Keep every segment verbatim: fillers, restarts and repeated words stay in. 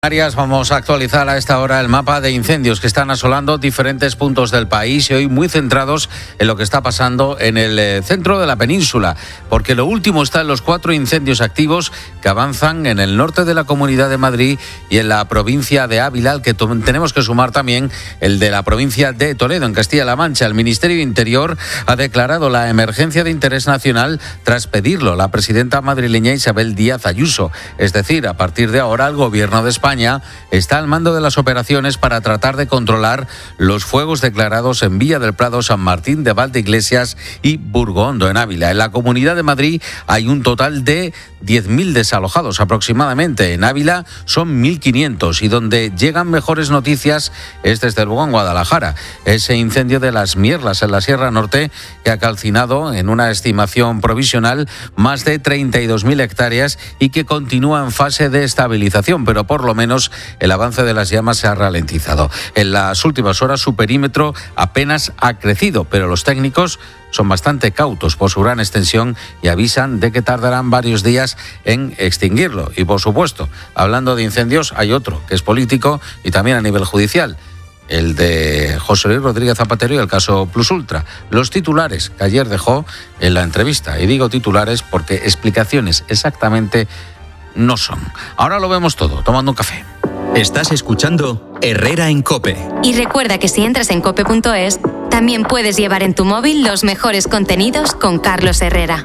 Canarias, vamos a actualizar a esta hora el mapa de incendios que están asolando diferentes puntos del país y hoy muy centrados en lo que está pasando en el eh, centro de la península, porque lo último está en los cuatro incendios activos que avanzan en el norte de la Comunidad de Madrid y en la provincia de Ávila, al que to- tenemos que sumar también el de la provincia de Toledo, en Castilla-La Mancha. El Ministerio de Interior ha declarado la emergencia de interés nacional tras pedirlo la presidenta madrileña Isabel Díaz Ayuso. Es decir, a partir de ahora el Gobierno de España está al mando de las operaciones para tratar de controlar los fuegos declarados en Villa del Prado, San Martín de Valdeiglesias y Burgondo, en Ávila. En la Comunidad de Madrid hay un total de diez mil desalojados aproximadamente. En Ávila son mil quinientos y donde llegan mejores noticias es desde luego en Guadalajara. Ese incendio de las Mierlas en la Sierra Norte que ha calcinado en una estimación provisional más de treinta y dos mil hectáreas y que continúa en fase de estabilización, pero por lo menos el avance de las llamas se ha ralentizado. En las últimas horas su perímetro apenas ha crecido, pero los técnicos son bastante cautos por su gran extensión y avisan de que tardarán varios días en extinguirlo. Y por supuesto, hablando de incendios, hay otro que es político y también a nivel judicial, el de José Luis Rodríguez Zapatero y el caso Plus Ultra. Los titulares que ayer dejó en la entrevista, y digo titulares porque explicaciones exactamente no son. Ahora lo vemos todo, tomando un café. Estás escuchando Herrera en COPE. Y recuerda que si entras en cope punto es, también puedes llevar en tu móvil los mejores contenidos con Carlos Herrera.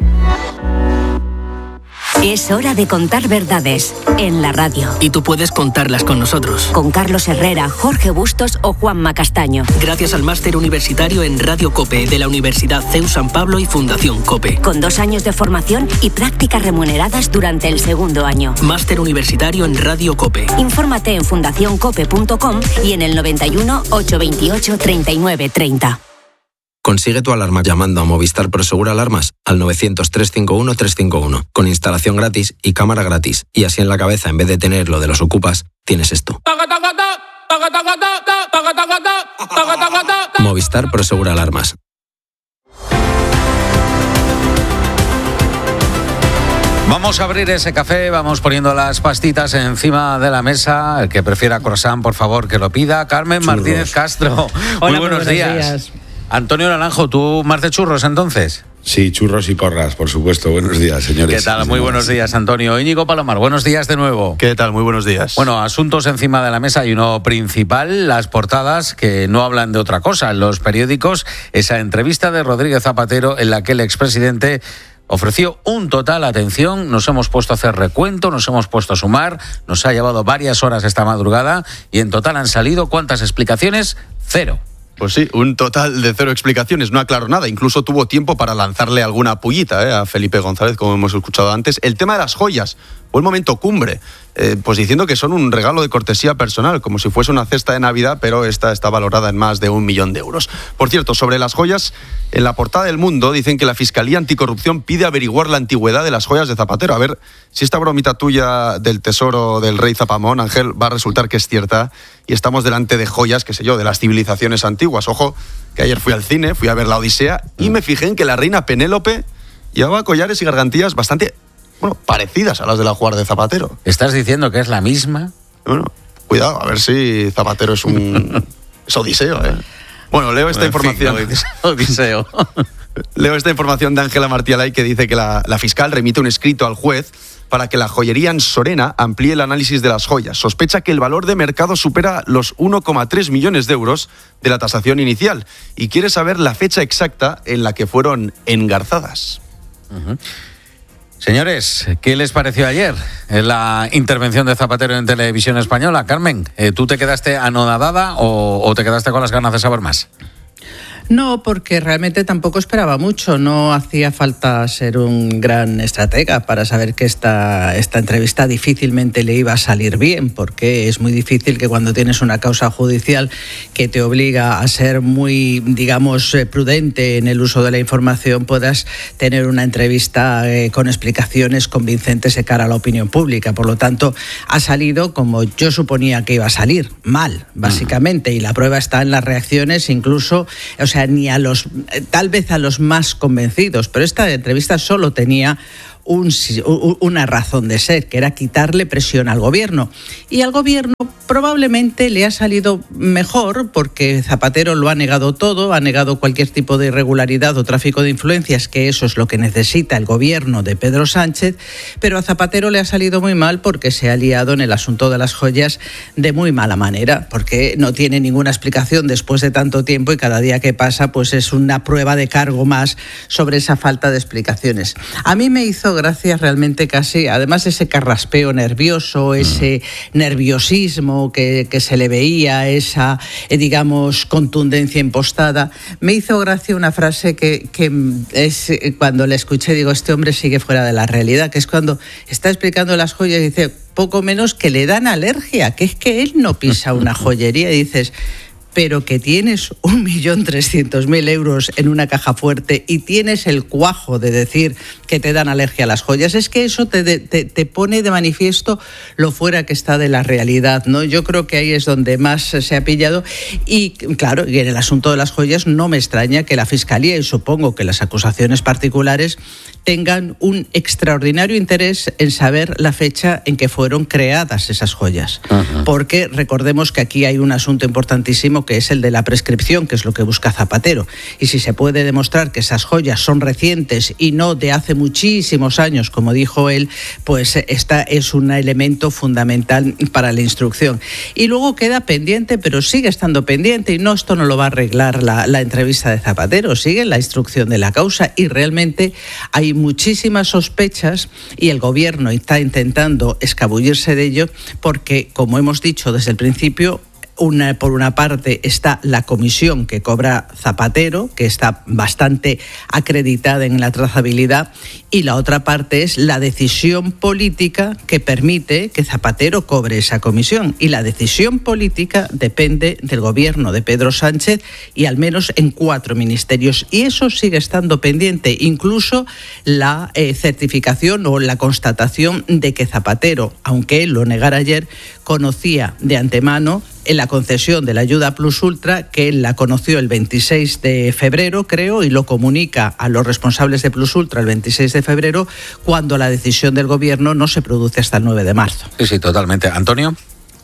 Es hora de contar verdades en la radio. Y tú puedes contarlas con nosotros. Con Carlos Herrera, Jorge Bustos o Juanma Castaño. Gracias al máster universitario en Radio COPE de la Universidad CEU San Pablo y Fundación COPE. Con dos años de formación y prácticas remuneradas durante el segundo año. Máster universitario en Radio COPE. Infórmate en fundación cope punto com y en el noventa y uno, ochocientos veintiocho, treinta y nueve treinta. Consigue tu alarma llamando a Movistar Prosegur Alarmas al novecientos, trescientos cincuenta y uno, trescientos cincuenta y uno, con instalación gratis y cámara gratis. Y así en la cabeza, en vez de tener lo de los ocupas, tienes esto. Movistar Prosegur Alarmas. Vamos a abrir ese café, vamos poniendo las pastitas encima de la mesa. El que prefiera croissant, por favor, que lo pida. Carmen Churros. Martínez Castro. Hola, muy buenos, buenos días. días. Antonio Naranjo, ¿tú más de churros entonces? Sí, churros y porras, por supuesto. Buenos días, señores. ¿Qué tal? Muy buenos días, Antonio. Íñigo Palomar, buenos días de nuevo. ¿Qué tal? Muy buenos días. Bueno, asuntos encima de la mesa y uno principal, las portadas que no hablan de otra cosa. En los periódicos, esa entrevista de Rodríguez Zapatero en la que el expresidente ofreció un total, atención, nos hemos puesto a hacer recuento, nos hemos puesto a sumar, nos ha llevado varias horas esta madrugada y en total han salido, ¿cuántas explicaciones? Cero. Pues sí, un total de cero explicaciones, no aclaró nada, incluso tuvo tiempo para lanzarle alguna pullita ¿eh? a Felipe González, como hemos escuchado antes. El tema de las joyas, fue el momento cumbre, eh, pues diciendo que son un regalo de cortesía personal, como si fuese una cesta de Navidad, pero esta está valorada en más de un millón de euros. Por cierto, sobre las joyas, en la portada del Mundo dicen que la Fiscalía Anticorrupción pide averiguar la antigüedad de las joyas de Zapatero. A ver si esta bromita tuya del tesoro del rey Zapamón, Ángel, va a resultar que es cierta y estamos delante de joyas, qué sé yo, de las civilizaciones antiguas. Ojo, que ayer fui al cine, fui a ver la Odisea y me fijé en que la reina Penélope llevaba collares y gargantillas bastante, bueno, parecidas a las de la Juar de Zapatero. ¿Estás diciendo que es la misma? Bueno, cuidado, a ver si Zapatero es un... es Odiseo, ¿eh? Bueno, leo esta bueno, información. En fin, no, Odiseo. Leo esta información de Ángela Martialay que dice que la, la fiscal remite un escrito al juez para que la joyería en Sorena amplíe el análisis de las joyas. Sospecha que el valor de mercado supera los uno coma tres millones de euros de la tasación inicial y quiere saber la fecha exacta en la que fueron engarzadas. Uh-huh. Señores, ¿qué les pareció ayer la intervención de Zapatero en Televisión Española? Carmen, ¿tú te quedaste anonadada o, o te quedaste con las ganas de saber más? No, porque realmente tampoco esperaba mucho. No hacía falta ser un gran estratega para saber que esta, esta entrevista difícilmente le iba a salir bien, porque es muy difícil que cuando tienes una causa judicial que te obliga a ser muy, digamos, prudente en el uso de la información, puedas tener una entrevista eh, con explicaciones convincentes de cara a la opinión pública. Por lo tanto, ha salido como yo suponía que iba a salir, mal, básicamente. Y la prueba está en las reacciones, incluso... O sea, ni a los, tal vez a los más convencidos, pero esta entrevista solo tenía un, una razón de ser, que era quitarle presión al gobierno. Y al gobierno probablemente le ha salido mejor porque Zapatero lo ha negado todo, ha negado cualquier tipo de irregularidad o tráfico de influencias, que eso es lo que necesita el gobierno de Pedro Sánchez, pero a Zapatero le ha salido muy mal porque se ha liado en el asunto de las joyas de muy mala manera, porque no tiene ninguna explicación después de tanto tiempo y cada día que pasa pues es una prueba de cargo más sobre esa falta de explicaciones. A mí me hizo gracia realmente casi, además ese carraspeo nervioso, ese nerviosismo Que, que se le veía, esa, eh, digamos, contundencia impostada. Me hizo gracia una frase que, que es cuando la escuché, digo, este hombre sigue fuera de la realidad, que es cuando está explicando las joyas y dice, poco menos que le dan alergia, que es que él no pisa una joyería, y dices, pero que tienes un millón trescientos mil euros en una caja fuerte y tienes el cuajo de decir que te dan alergia a las joyas, es que eso te, te, te pone de manifiesto lo fuera que está de la realidad, ¿no? Yo creo que ahí es donde más se ha pillado y, claro, y en el asunto de las joyas no me extraña que la Fiscalía, y supongo que las acusaciones particulares, tengan un extraordinario interés en saber la fecha en que fueron creadas esas joyas. Ajá. Porque recordemos que aquí hay un asunto importantísimo que es el de la prescripción, que es lo que busca Zapatero. Y si se puede demostrar que esas joyas son recientes y no de hace muchísimos años, como dijo él, pues esta es un elemento fundamental para la instrucción. Y luego queda pendiente, pero sigue estando pendiente, y no, esto no lo va a arreglar la, la entrevista de Zapatero, sigue la instrucción de la causa, y realmente hay muchísimas sospechas y el gobierno está intentando escabullirse de ello porque, como hemos dicho desde el principio, Una, por una parte está la comisión que cobra Zapatero, que está bastante acreditada en la trazabilidad, y la otra parte es la decisión política que permite que Zapatero cobre esa comisión. Y la decisión política depende del gobierno de Pedro Sánchez y al menos en cuatro ministerios. Y eso sigue estando pendiente, incluso la eh, certificación o la constatación de que Zapatero, aunque él lo negara ayer, conocía de antemano en la concesión de la ayuda Plus Ultra, que él la conoció el veintiséis de febrero, creo, y lo comunica a los responsables de Plus Ultra el veintiséis de febrero, cuando la decisión del gobierno no se produce hasta el nueve de marzo. Sí, sí, totalmente. ¿Antonio?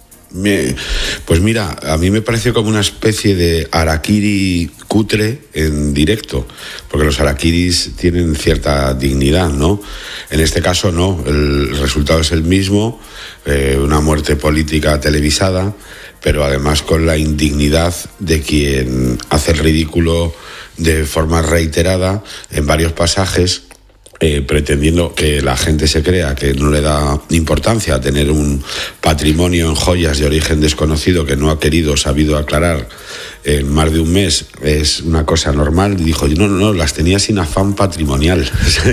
Me, pues mira, a mí me parece como una especie de harakiri cutre en directo, porque los harakiris tienen cierta dignidad, ¿no? En este caso no, el resultado es el mismo, eh, una muerte política televisada, pero además con la indignidad de quien hace el ridículo de forma reiterada en varios pasajes, Eh, pretendiendo que la gente se crea que no le da importancia a tener un patrimonio en joyas de origen desconocido que no ha querido, sabido aclarar en más de un mes, es una cosa normal. Y dijo, no, no, no, las tenía sin afán patrimonial.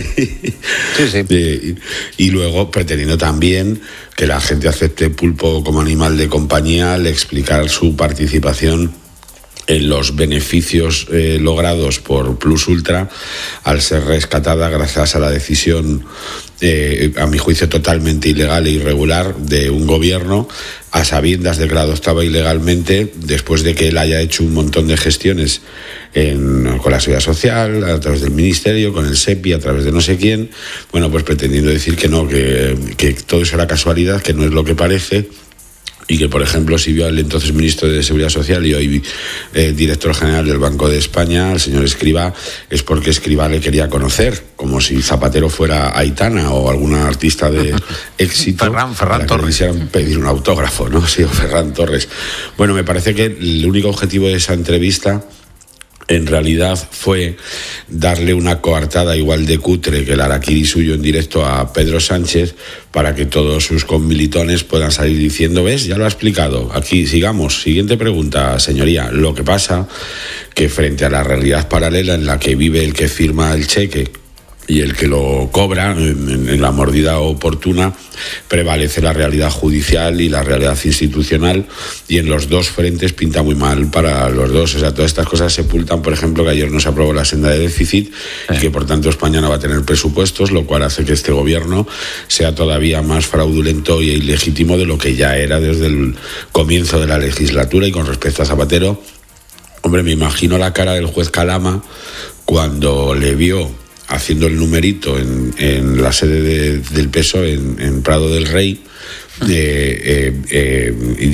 Sí, sí. Y, y luego pretendiendo también que la gente acepte pulpo como animal de compañía al explicar su participación en los beneficios eh, logrados por Plus Ultra al ser rescatada gracias a la decisión, eh, a mi juicio totalmente ilegal e irregular, de un gobierno, a sabiendas de que la adoptaba ilegalmente, después de que él haya hecho un montón de gestiones en, con la Seguridad Social, a través del Ministerio, con el SEPI, a través de no sé quién, bueno, pues pretendiendo decir que no, que, que todo eso era casualidad, que no es lo que parece. Y que, por ejemplo, si vio al entonces ministro de Seguridad Social y hoy eh, director general del Banco de España, el señor Escrivá, es porque Escrivá le quería conocer, como si Zapatero fuera Aitana o alguna artista de éxito. Ferran, Ferran Torres. Quisieran pedir un autógrafo, ¿no? Sí, o Ferran Torres. Bueno, me parece que el único objetivo de esa entrevista en realidad fue darle una coartada igual de cutre que el harakiri suyo en directo a Pedro Sánchez, para que todos sus conmilitones puedan salir diciendo, ves, ya lo ha explicado, aquí sigamos. Siguiente pregunta, señoría. Lo que pasa que frente a la realidad paralela en la que vive el que firma el cheque y el que lo cobra en, en la mordida oportuna, prevalece la realidad judicial y la realidad institucional, y en los dos frentes pinta muy mal para los dos. O sea, todas estas cosas sepultan, por ejemplo, que ayer no se aprobó la senda de déficit y que por tanto España no va a tener presupuestos, lo cual hace que este gobierno sea todavía más fraudulento e ilegítimo de lo que ya era desde el comienzo de la legislatura. Y con respecto a Zapatero, hombre, me imagino la cara del juez Calama cuando le vio haciendo el numerito en, en la sede de, del P S O E en, en Prado del Rey, eh, eh, eh,